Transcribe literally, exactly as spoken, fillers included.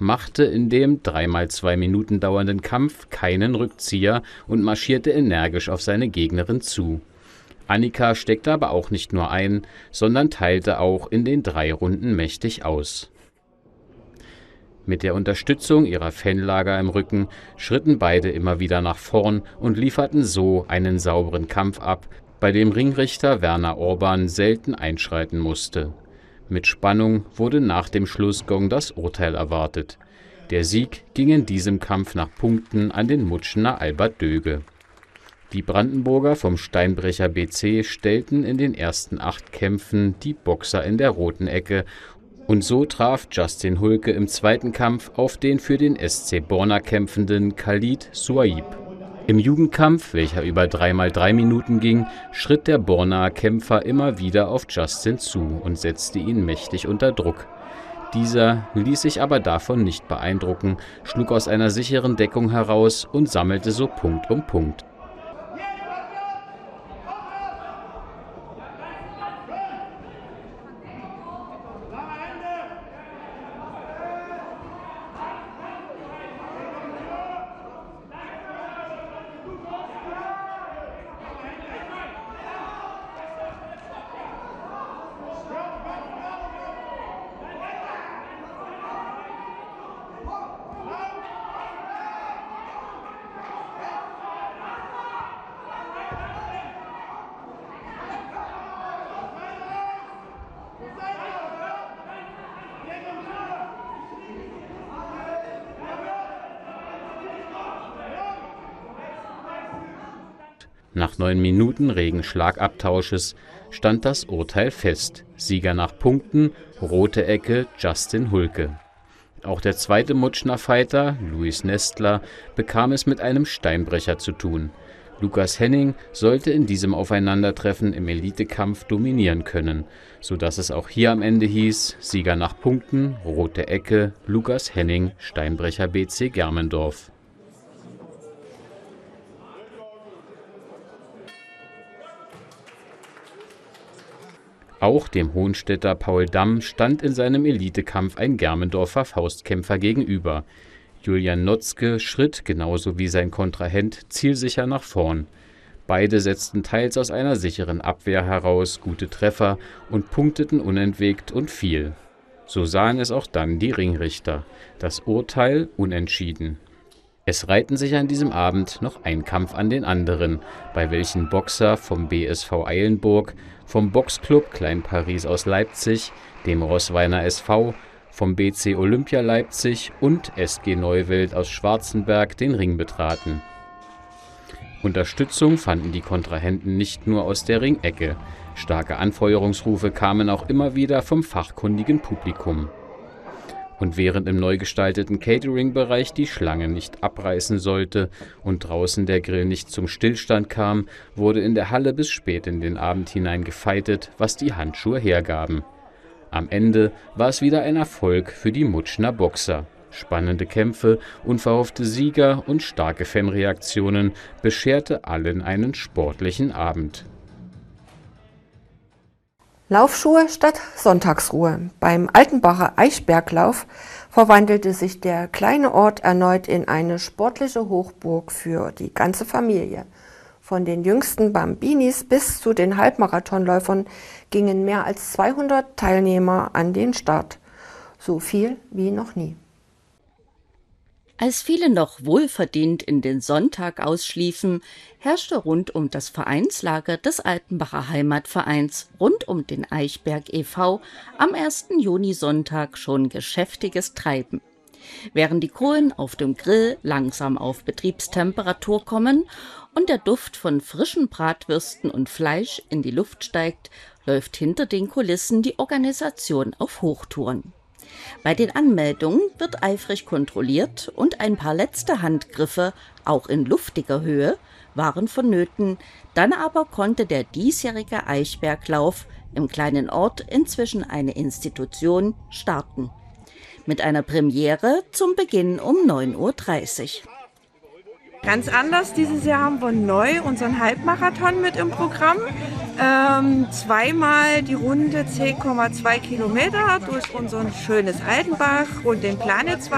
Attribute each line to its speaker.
Speaker 1: machte in dem dreimal zwei Minuten dauernden Kampf keinen Rückzieher und marschierte energisch auf seine Gegnerin zu. Annika steckte aber auch nicht nur ein, sondern teilte auch in den drei Runden mächtig aus. Mit der Unterstützung ihrer Fanlager im Rücken schritten beide immer wieder nach vorn und lieferten so einen sauberen Kampf ab, bei dem Ringrichter Werner Orban selten einschreiten musste. Mit Spannung wurde nach dem Schlussgong das Urteil erwartet. Der Sieg ging in diesem Kampf nach Punkten an den Mutschener Albert Döge. Die Brandenburger vom Steinbrecher B C stellten in den ersten acht Kämpfen die Boxer in der roten Ecke und so traf Justin Hulke im zweiten Kampf auf den für den S C Borna kämpfenden Khalid Suaib. Im Jugendkampf, welcher über dreimal drei Minuten ging, schritt der Bornaer Kämpfer immer wieder auf Justin zu und setzte ihn mächtig unter Druck. Dieser ließ sich aber davon nicht beeindrucken, schlug aus einer sicheren Deckung heraus und sammelte so Punkt um Punkt. Nach neun Minuten regen Schlagabtausches stand das Urteil fest. Sieger nach Punkten, rote Ecke Justin Hulke. Auch der zweite Mutschner Fighter, Luis Nestler, bekam es mit einem Steinbrecher zu tun. Lukas Henning sollte in diesem Aufeinandertreffen im Elitekampf dominieren können, sodass es auch hier am Ende hieß: Sieger nach Punkten, rote Ecke Lukas Henning, Steinbrecher B C Germendorf. Auch dem Hohenstädter Paul Damm stand in seinem Elitekampf ein Germendorfer Faustkämpfer gegenüber. Julian Notzke schritt, genauso wie sein Kontrahent, zielsicher nach vorn. Beide setzten teils aus einer sicheren Abwehr heraus gute Treffer und punkteten unentwegt und viel. So sahen es auch dann die Ringrichter. Das Urteil unentschieden. Es reihten sich an diesem Abend noch ein Kampf an den anderen, bei welchen Boxer vom B S V Eilenburg, vom Boxclub Klein Paris aus Leipzig, dem Roßweiner S V, vom B C Olympia Leipzig und S G Neuwelt aus Schwarzenberg den Ring betraten. Unterstützung fanden die Kontrahenten nicht nur aus der Ringecke. Starke Anfeuerungsrufe kamen auch immer wieder vom fachkundigen Publikum. Und während im neu gestalteten Catering-Bereich die Schlange nicht abreißen sollte und draußen der Grill nicht zum Stillstand kam, wurde in der Halle bis spät in den Abend hinein gefeitet, was die Handschuhe hergaben. Am Ende war es wieder ein Erfolg für die Mutschner Boxer. Spannende Kämpfe, unverhoffte Sieger und starke Fanreaktionen bescherte allen einen sportlichen Abend.
Speaker 2: Laufschuhe statt Sonntagsruhe. Beim Altenbacher Eichberglauf verwandelte sich der kleine Ort erneut in eine sportliche Hochburg für die ganze Familie. Von den jüngsten Bambinis bis zu den Halbmarathonläufern gingen mehr als zweihundert Teilnehmer an den Start. So viel wie noch nie.
Speaker 3: Als viele noch wohlverdient in den Sonntag ausschliefen, herrschte rund um das Vereinslager des Altenbacher Heimatvereins rund um den Eichberg e V am ersten Junisonntag schon geschäftiges Treiben. Während die Kohlen auf dem Grill langsam auf Betriebstemperatur kommen und der Duft von frischen Bratwürsten und Fleisch in die Luft steigt, läuft hinter den Kulissen die Organisation auf Hochtouren. Bei den Anmeldungen wird eifrig kontrolliert und ein paar letzte Handgriffe, auch in luftiger Höhe, waren vonnöten. Dann aber konnte der diesjährige Eichberglauf im kleinen Ort inzwischen eine Institution starten. Mit einer Premiere zum Beginn um neun Uhr dreißig.
Speaker 4: Ganz anders, dieses Jahr haben wir neu unseren Halbmarathon mit im Programm. Ähm, zweimal die Runde zehn Komma zwei Kilometer durch unser schönes Altenbach und den Planitz.